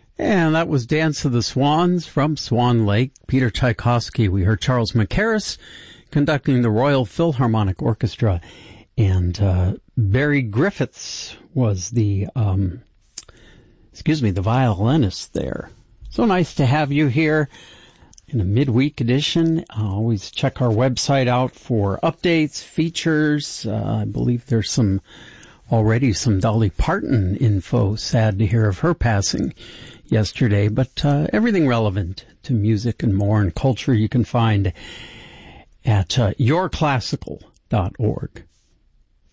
And that was Dance of the Swans from Swan Lake, Peter Tchaikovsky. We heard Charles Mackerras conducting the Royal Philharmonic Orchestra. And Barry Griffiths was the violinist there. So nice to have you here in a midweek edition. Always check our website out for updates, features. I believe there's already some Dolly Parton info. Sad to hear of her passing yesterday, but everything relevant to music and more and culture you can find at yourclassical.org.